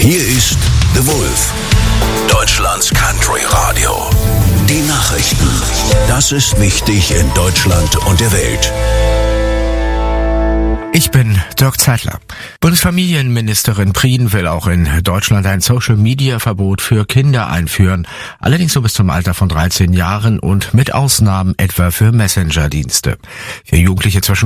Hier ist The Wolf, Deutschlands Country Radio. Die Nachrichten. Das ist wichtig in Deutschland und der Welt. Ich bin Dirk Zeitler. Bundesfamilienministerin Prien will auch in Deutschland ein Social-Media-Verbot für Kinder einführen. Allerdings nur bis zum Alter von 13 Jahren und mit Ausnahmen etwa für Messenger-Dienste. Für Jugendliche zwischen